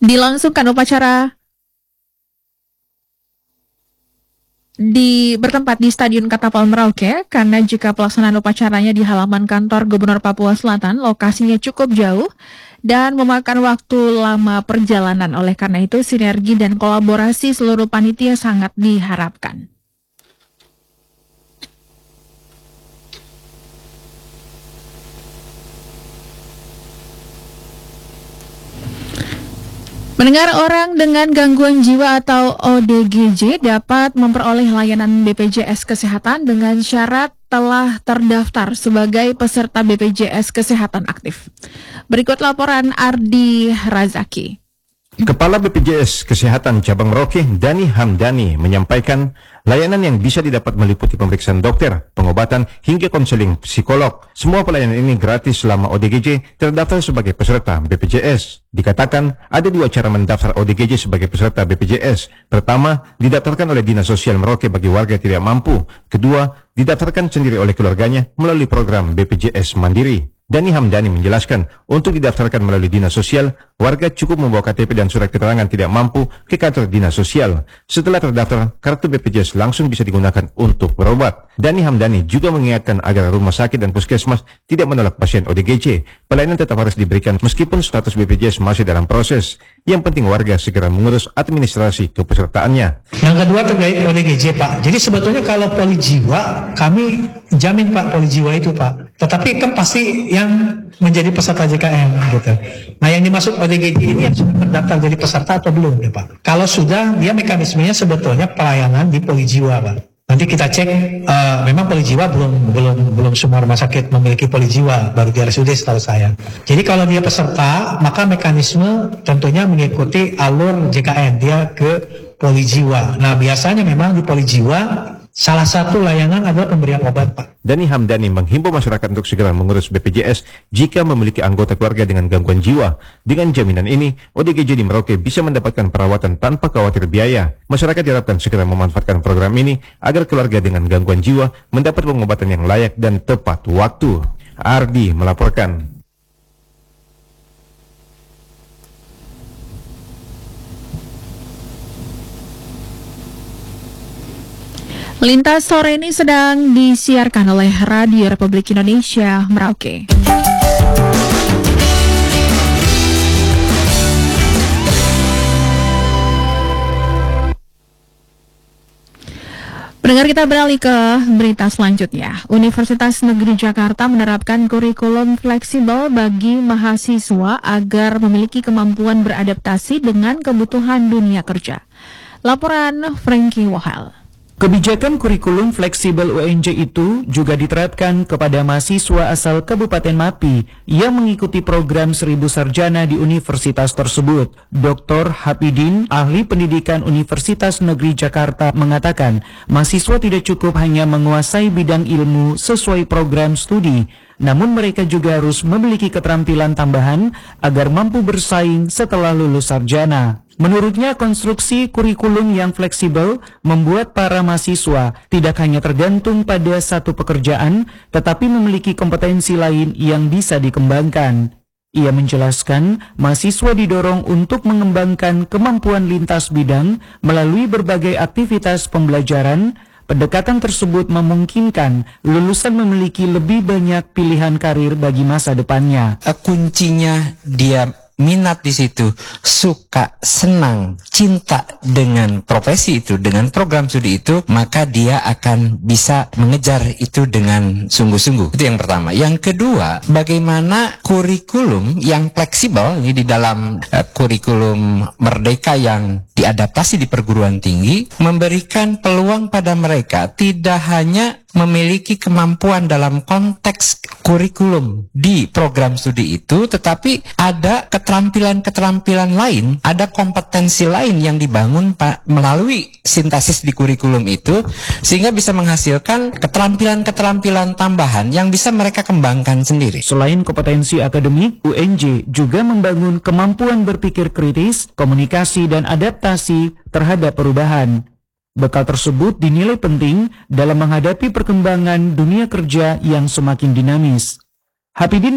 Dilangsungkan upacara bertempat di Stadion Katapal Merauke, karena jika pelaksanaan upacaranya di halaman kantor Gubernur Papua Selatan, lokasinya cukup jauh dan memakan waktu lama perjalanan. Oleh karena itu, sinergi dan kolaborasi seluruh panitia sangat diharapkan. Pendengar, orang dengan gangguan jiwa atau ODGJ dapat memperoleh layanan BPJS Kesehatan dengan syarat telah terdaftar sebagai peserta BPJS Kesehatan aktif. Berikut laporan Ardi Razaki. Kepala BPJS Kesehatan Cabang Merauke, Dani Hamdani, menyampaikan layanan yang bisa didapat meliputi pemeriksaan dokter, pengobatan, hingga konseling psikolog. Semua pelayanan ini gratis selama ODGJ terdaftar sebagai peserta BPJS. Dikatakan ada dua cara mendaftar ODGJ sebagai peserta BPJS. Pertama, didaftarkan oleh Dinas Sosial Merauke bagi warga tidak mampu. Kedua, didaftarkan sendiri oleh keluarganya melalui program BPJS Mandiri. Dani Hamdani menjelaskan, untuk didaftarkan melalui Dinas Sosial, warga cukup membawa KTP dan surat keterangan tidak mampu ke kantor Dinas Sosial. Setelah terdaftar, kartu BPJS langsung bisa digunakan untuk berobat. Dani Hamdani juga mengingatkan agar rumah sakit dan puskesmas tidak menolak pasien ODGJ. Pelayanan tetap harus diberikan meskipun status BPJS masih dalam proses. Yang penting warga segera mengurus administrasi kepesertaannya. Yang kedua terkait ODGJ, Pak. Jadi sebetulnya kalau poli jiwa, kami jamin Pak poli jiwa itu Pak. Tetapi kan pasti yang menjadi peserta JKN gitu. Nah yang dimaksud ODGJ ini yang sudah terdaftar jadi peserta atau belum ya Pak? Kalau sudah, dia mekanismenya sebetulnya pelayanan di poli jiwa Pak. Nanti kita cek, memang poli jiwa belum semua rumah sakit memiliki poli jiwa, baru di RSUD setahu saya. Jadi kalau dia peserta, maka mekanisme tentunya mengikuti alur JKN, dia ke poli jiwa. Nah biasanya memang di poli jiwa, salah satu layanan adalah pemberian obat Pak. Dani Hamdani menghimbau masyarakat untuk segera mengurus BPJS jika memiliki anggota keluarga dengan gangguan jiwa. Dengan jaminan ini, ODGJ di Merauke bisa mendapatkan perawatan tanpa khawatir biaya. Masyarakat diharapkan segera memanfaatkan program ini agar keluarga dengan gangguan jiwa mendapat pengobatan yang layak dan tepat waktu. Ardi melaporkan. Lintas sore ini sedang disiarkan oleh Radio Republik Indonesia Merauke. Pendengar, kita beralih ke berita selanjutnya. Universitas Negeri Jakarta menerapkan kurikulum fleksibel bagi mahasiswa agar memiliki kemampuan beradaptasi dengan kebutuhan dunia kerja. Laporan Frankie Wahal. Kebijakan kurikulum fleksibel UNJ itu juga diterapkan kepada mahasiswa asal Kabupaten Mapi yang mengikuti program 1000 sarjana di universitas tersebut. Dr. Hapidin, ahli pendidikan Universitas Negeri Jakarta, mengatakan mahasiswa tidak cukup hanya menguasai bidang ilmu sesuai program studi, namun mereka juga harus memiliki keterampilan tambahan agar mampu bersaing setelah lulus sarjana. Menurutnya, konstruksi kurikulum yang fleksibel membuat para mahasiswa tidak hanya tergantung pada satu pekerjaan, tetapi memiliki kompetensi lain yang bisa dikembangkan. Ia menjelaskan, mahasiswa didorong untuk mengembangkan kemampuan lintas bidang melalui berbagai aktivitas pembelajaran. Pendekatan tersebut memungkinkan lulusan memiliki lebih banyak pilihan karir bagi masa depannya. Kuncinya dia minat di situ, suka, senang, cinta dengan profesi itu, dengan program studi itu, maka dia akan bisa mengejar itu dengan sungguh-sungguh. Itu yang pertama. Yang kedua, bagaimana kurikulum yang fleksibel ini di dalam kurikulum Merdeka yang diadaptasi di perguruan tinggi memberikan peluang pada mereka tidak hanya memiliki kemampuan dalam konteks kurikulum di program studi itu, tetapi ada keterampilan-keterampilan lain, ada kompetensi lain yang dibangun melalui sintesis di kurikulum itu, sehingga bisa menghasilkan keterampilan-keterampilan tambahan yang bisa mereka kembangkan sendiri. Selain kompetensi akademik, UNJ juga membangun kemampuan berpikir kritis, komunikasi, dan adaptasi terhadap perubahan. Bekal tersebut dinilai penting dalam menghadapi perkembangan dunia kerja yang semakin dinamis. Hapidin